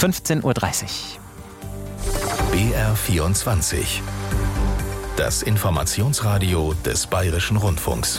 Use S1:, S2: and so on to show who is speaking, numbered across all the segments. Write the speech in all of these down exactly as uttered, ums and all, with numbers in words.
S1: fünfzehn Uhr dreißig.
S2: B R vierundzwanzig. Das Informationsradio des Bayerischen Rundfunks.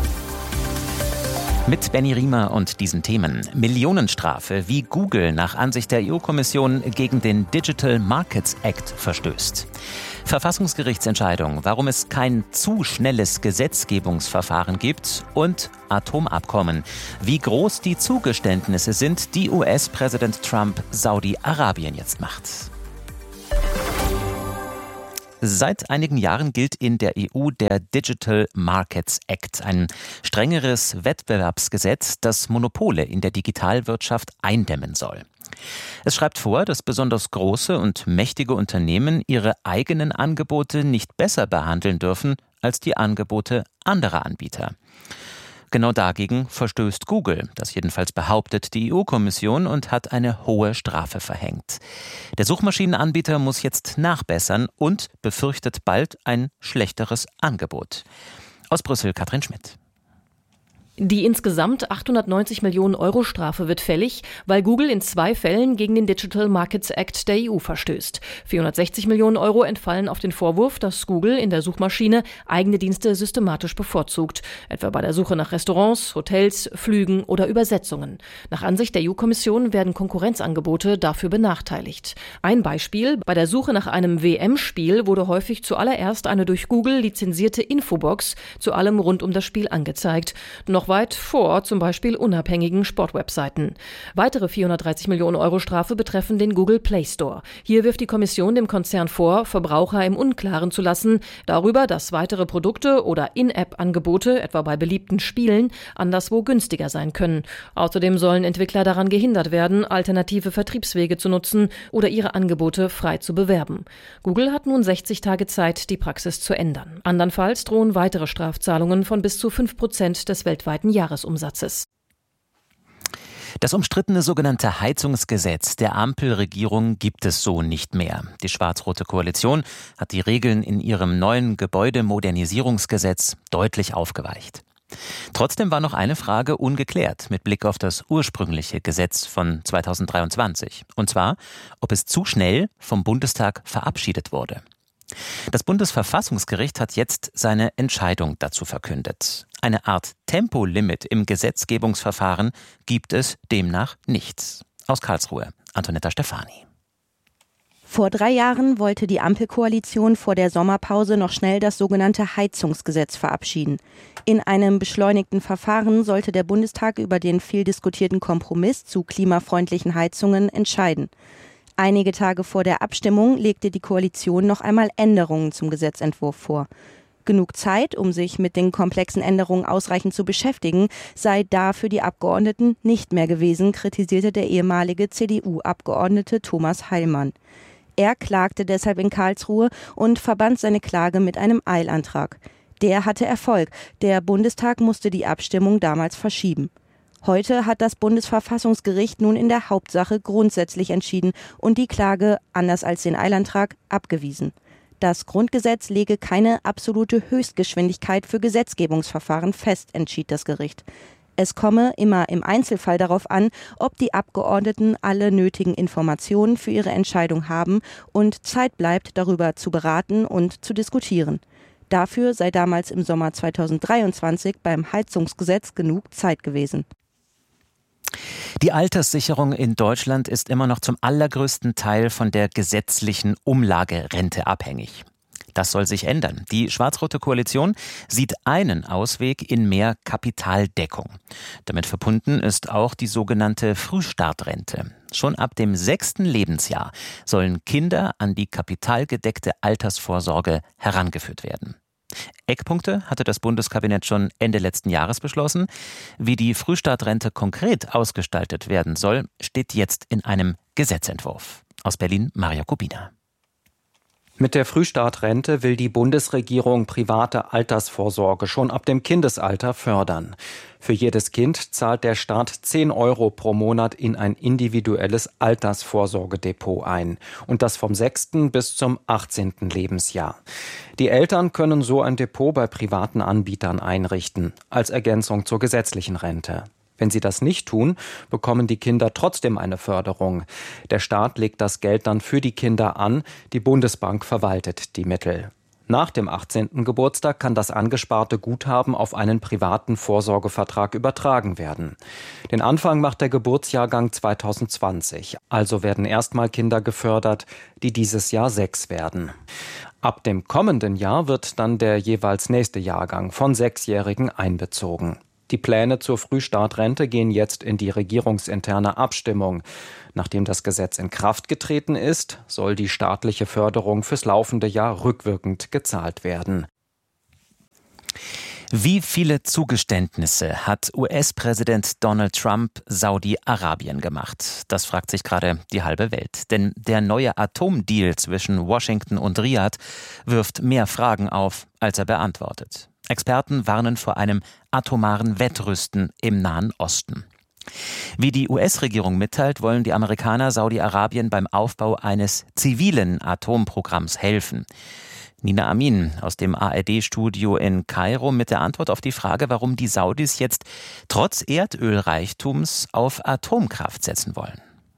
S1: Mit Benny Riemer und diesen Themen. Millionenstrafe, wie Google nach Ansicht der E U-Kommission gegen den Digital Markets Act verstößt. Verfassungsgerichtsentscheidung, warum es kein zu schnelles Gesetzgebungsverfahren gibt. Und Atomabkommen, wie groß die Zugeständnisse sind, die U S-Präsident Trump Saudi-Arabien jetzt macht. Seit einigen Jahren gilt in der E U der Digital Markets Act, ein strengeres Wettbewerbsgesetz, das Monopole in der Digitalwirtschaft eindämmen soll. Es schreibt vor, dass besonders große und mächtige Unternehmen ihre eigenen Angebote nicht besser behandeln dürfen als die Angebote anderer Anbieter. Genau dagegen verstößt Google, das jedenfalls behauptet die E U-Kommission, und hat eine hohe Strafe verhängt. Der Suchmaschinenanbieter muss jetzt nachbessern und befürchtet bald ein schlechteres Angebot. Aus Brüssel Katrin Schmidt.
S3: Die insgesamt achthundertneunzig Millionen Euro Strafe wird fällig, weil Google in zwei Fällen gegen den Digital Markets Act der E U verstößt. vierhundertsechzig Millionen Euro entfallen auf den Vorwurf, dass Google in der Suchmaschine eigene Dienste systematisch bevorzugt, etwa bei der Suche nach Restaurants, Hotels, Flügen oder Übersetzungen. Nach Ansicht der E U-Kommission werden Konkurrenzangebote dafür benachteiligt. Ein Beispiel: Bei der Suche nach einem W M-Spiel wurde häufig zuallererst eine durch Google lizenzierte Infobox zu allem rund um das Spiel angezeigt. Noch weit vor zum Beispiel unabhängigen Sportwebseiten. Weitere vierhundertdreißig Millionen Euro Strafe betreffen den Google Play Store. Hier wirft die Kommission dem Konzern vor, Verbraucher im Unklaren zu lassen darüber, dass weitere Produkte oder In-App-Angebote, etwa bei beliebten Spielen, anderswo günstiger sein können. Außerdem sollen Entwickler daran gehindert werden, alternative Vertriebswege zu nutzen oder ihre Angebote frei zu bewerben. Google hat nun sechzig Tage Zeit, die Praxis zu ändern. Andernfalls drohen weitere Strafzahlungen von bis zu fünf Prozent des weltweiten Jahresumsatzes.
S1: Das umstrittene sogenannte Heizungsgesetz der Ampelregierung gibt es so nicht mehr. Die schwarz-rote Koalition hat die Regeln in ihrem neuen Gebäudemodernisierungsgesetz deutlich aufgeweicht. Trotzdem war noch eine Frage ungeklärt mit Blick auf das ursprüngliche Gesetz von zweitausenddreiundzwanzig. Und zwar, ob es zu schnell vom Bundestag verabschiedet wurde. Das Bundesverfassungsgericht hat jetzt seine Entscheidung dazu verkündet. Eine Art Tempolimit im Gesetzgebungsverfahren gibt es demnach nicht. Aus Karlsruhe, Antonetta Stefani.
S4: Vor drei Jahren wollte die Ampelkoalition vor der Sommerpause noch schnell das sogenannte Heizungsgesetz verabschieden. In einem beschleunigten Verfahren sollte der Bundestag über den viel diskutierten Kompromiss zu klimafreundlichen Heizungen entscheiden. Einige Tage vor der Abstimmung legte die Koalition noch einmal Änderungen zum Gesetzentwurf vor. Genug Zeit, um sich mit den komplexen Änderungen ausreichend zu beschäftigen, sei da für die Abgeordneten nicht mehr gewesen, kritisierte der ehemalige C D U-Abgeordnete Thomas Heilmann. Er klagte deshalb in Karlsruhe und verband seine Klage mit einem Eilantrag. Der hatte Erfolg. Der Bundestag musste die Abstimmung damals verschieben. Heute hat das Bundesverfassungsgericht nun in der Hauptsache grundsätzlich entschieden und die Klage, anders als den Eilantrag, abgewiesen. Das Grundgesetz lege keine absolute Höchstgeschwindigkeit für Gesetzgebungsverfahren fest, entschied das Gericht. Es komme immer im Einzelfall darauf an, ob die Abgeordneten alle nötigen Informationen für ihre Entscheidung haben und Zeit bleibt, darüber zu beraten und zu diskutieren. Dafür sei damals im Sommer zweitausenddreiundzwanzig beim Heizungsgesetz genug Zeit gewesen.
S1: Die Alterssicherung in Deutschland ist immer noch zum allergrößten Teil von der gesetzlichen Umlagerente abhängig. Das soll sich ändern. Die schwarz-rote Koalition sieht einen Ausweg in mehr Kapitaldeckung. Damit verbunden ist auch die sogenannte Frühstartrente. Schon ab dem sechsten Lebensjahr sollen Kinder an die kapitalgedeckte Altersvorsorge herangeführt werden. Eckpunkte hatte das Bundeskabinett schon Ende letzten Jahres beschlossen. Wie die Frühstartrente konkret ausgestaltet werden soll, steht jetzt in einem Gesetzentwurf. Aus Berlin Maria Kubina.
S5: Mit der Frühstartrente will die Bundesregierung private Altersvorsorge schon ab dem Kindesalter fördern. Für jedes Kind zahlt der Staat zehn Euro pro Monat in ein individuelles Altersvorsorgedepot ein. Und das vom sechsten bis zum achtzehnten Lebensjahr. Die Eltern können so ein Depot bei privaten Anbietern einrichten, als Ergänzung zur gesetzlichen Rente. Wenn sie das nicht tun, bekommen die Kinder trotzdem eine Förderung. Der Staat legt das Geld dann für die Kinder an, die Bundesbank verwaltet die Mittel. Nach dem achtzehnten Geburtstag kann das angesparte Guthaben auf einen privaten Vorsorgevertrag übertragen werden. Den Anfang macht der Geburtsjahrgang zweitausendzwanzig. Also werden erstmal Kinder gefördert, die dieses Jahr sechs werden. Ab dem kommenden Jahr wird dann der jeweils nächste Jahrgang von Sechsjährigen einbezogen. Die Pläne zur Frühstartrente gehen jetzt in die regierungsinterne Abstimmung. Nachdem das Gesetz in Kraft getreten ist, soll die staatliche Förderung fürs laufende Jahr rückwirkend gezahlt werden.
S1: Wie viele Zugeständnisse hat U S-Präsident Donald Trump Saudi-Arabien gemacht? Das fragt sich gerade die halbe Welt. Denn der neue Atomdeal zwischen Washington und Riad wirft mehr Fragen auf, als er beantwortet. Experten warnen vor einem atomaren Wettrüsten im Nahen Osten. Wie die U S-Regierung mitteilt, wollen die Amerikaner Saudi-Arabien beim Aufbau eines zivilen Atomprogramms helfen. Nina Amin aus dem A R D-Studio in Kairo mit der Antwort auf die Frage, warum die Saudis jetzt trotz Erdölreichtums auf Atomkraft setzen wollen.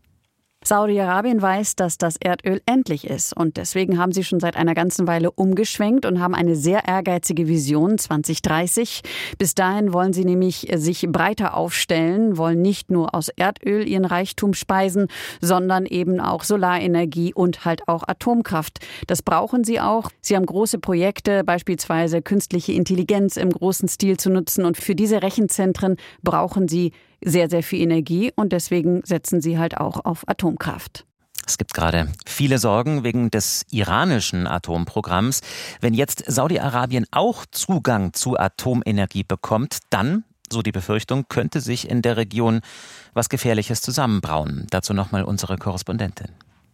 S6: Saudi-Arabien weiß, dass das Erdöl endlich ist und deswegen haben sie schon seit einer ganzen Weile umgeschwenkt und haben eine sehr ehrgeizige Vision zwanzig dreißig. Bis dahin wollen sie nämlich sich breiter aufstellen, wollen nicht nur aus Erdöl ihren Reichtum speisen, sondern eben auch Solarenergie und halt auch Atomkraft. Das brauchen sie auch. Sie haben große Projekte, beispielsweise künstliche Intelligenz im großen Stil zu nutzen und für diese Rechenzentren brauchen sie sehr, sehr viel Energie und deswegen setzen sie halt auch auf Atomkraft.
S1: Es gibt gerade viele Sorgen wegen des iranischen Atomprogramms. Wenn jetzt Saudi-Arabien auch Zugang zu Atomenergie bekommt, dann, so die Befürchtung, könnte sich in der Region was Gefährliches zusammenbrauen. Dazu nochmal unsere Korrespondentin.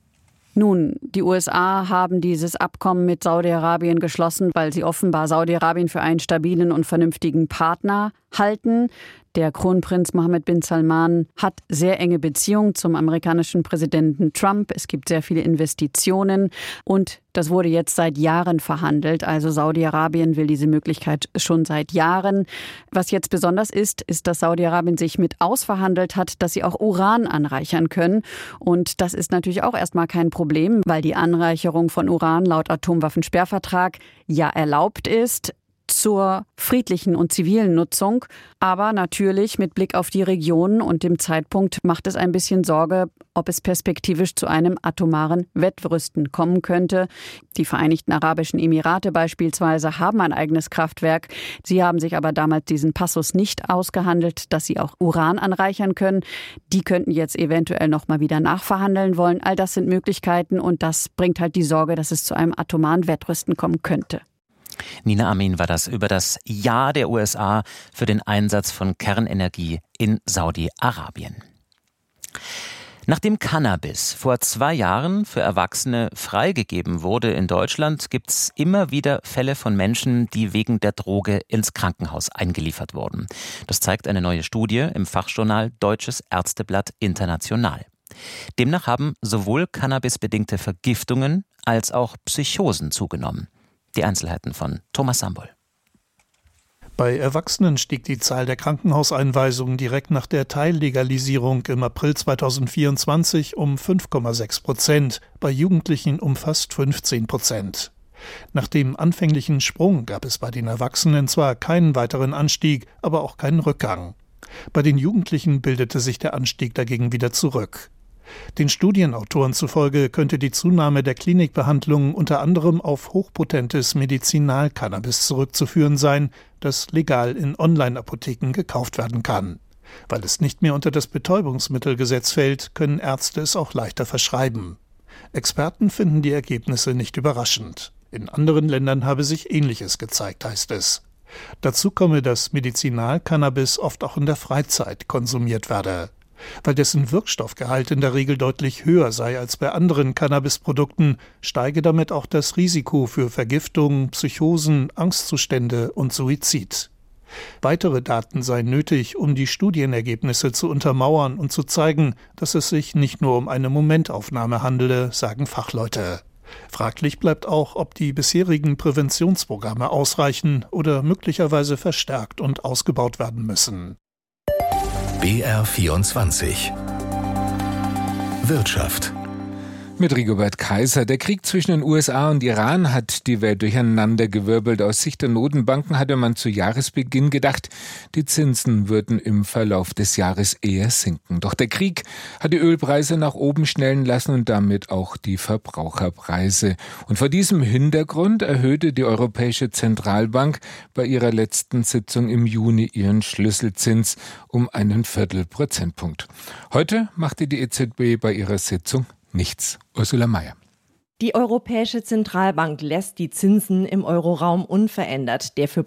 S6: Nun, die U S A haben dieses Abkommen mit Saudi-Arabien geschlossen, weil sie offenbar Saudi-Arabien für einen stabilen und vernünftigen Partner halten. Der Kronprinz Mohammed bin Salman hat sehr enge Beziehungen zum amerikanischen Präsidenten Trump. Es gibt sehr viele Investitionen und das wurde jetzt seit Jahren verhandelt. Also Saudi-Arabien will diese Möglichkeit schon seit Jahren. Was jetzt besonders ist, ist, dass Saudi-Arabien sich mit ausverhandelt hat, dass sie auch Uran anreichern können. Und das ist natürlich auch erstmal kein Problem, weil die Anreicherung von Uran laut Atomwaffensperrvertrag ja erlaubt ist zur friedlichen und zivilen Nutzung. Aber natürlich mit Blick auf die Region und dem Zeitpunkt macht es ein bisschen Sorge, ob es perspektivisch zu einem atomaren Wettrüsten kommen könnte. Die Vereinigten Arabischen Emirate beispielsweise haben ein eigenes Kraftwerk. Sie haben sich aber damals diesen Passus nicht ausgehandelt, dass sie auch Uran anreichern können. Die könnten jetzt eventuell noch mal wieder nachverhandeln wollen. All das sind Möglichkeiten und das bringt halt die Sorge, dass es zu einem atomaren Wettrüsten kommen könnte.
S1: Nina Amin war das über das Ja der U S A für den Einsatz von Kernenergie in Saudi-Arabien. Nachdem Cannabis vor zwei Jahren für Erwachsene freigegeben wurde in Deutschland, gibt es immer wieder Fälle von Menschen, die wegen der Droge ins Krankenhaus eingeliefert wurden. Das zeigt eine neue Studie im Fachjournal Deutsches Ärzteblatt International. Demnach haben sowohl cannabisbedingte Vergiftungen als auch Psychosen zugenommen. Die Einzelheiten von Thomas Sambol.
S7: Bei Erwachsenen stieg die Zahl der Krankenhauseinweisungen direkt nach der Teillegalisierung im April zweitausendvierundzwanzig um fünf Komma sechs Prozent, bei Jugendlichen um fast fünfzehn Prozent. Nach dem anfänglichen Sprung gab es bei den Erwachsenen zwar keinen weiteren Anstieg, aber auch keinen Rückgang. Bei den Jugendlichen bildete sich der Anstieg dagegen wieder zurück. Den Studienautoren zufolge könnte die Zunahme der Klinikbehandlungen unter anderem auf hochpotentes Medizinalcannabis zurückzuführen sein, das legal in Online-Apotheken gekauft werden kann. Weil es nicht mehr unter das Betäubungsmittelgesetz fällt, können Ärzte es auch leichter verschreiben. Experten finden die Ergebnisse nicht überraschend. In anderen Ländern habe sich Ähnliches gezeigt, heißt es. Dazu komme, dass Medizinalcannabis oft auch in der Freizeit konsumiert werde. Weil dessen Wirkstoffgehalt in der Regel deutlich höher sei als bei anderen Cannabisprodukten, steige damit auch das Risiko für Vergiftung, Psychosen, Angstzustände und Suizid. Weitere Daten seien nötig, um die Studienergebnisse zu untermauern und zu zeigen, dass es sich nicht nur um eine Momentaufnahme handele, sagen Fachleute. Fraglich bleibt auch, ob die bisherigen Präventionsprogramme ausreichen oder möglicherweise verstärkt und ausgebaut werden müssen.
S2: B R vierundzwanzig. Wirtschaft.
S8: Mit Rigobert Kaiser. Der Krieg zwischen den U S A und Iran hat die Welt durcheinandergewirbelt. Aus Sicht der Notenbanken hatte man zu Jahresbeginn gedacht, die Zinsen würden im Verlauf des Jahres eher sinken. Doch der Krieg hat die Ölpreise nach oben schnellen lassen und damit auch die Verbraucherpreise. Und vor diesem Hintergrund erhöhte die Europäische Zentralbank bei ihrer letzten Sitzung im Juni ihren Schlüsselzins um einen Viertelprozentpunkt. Heute machte die E Z B bei ihrer Sitzung nichts. Ursula Mayer.
S9: Die Europäische Zentralbank lässt die Zinsen im Euroraum unverändert. Der für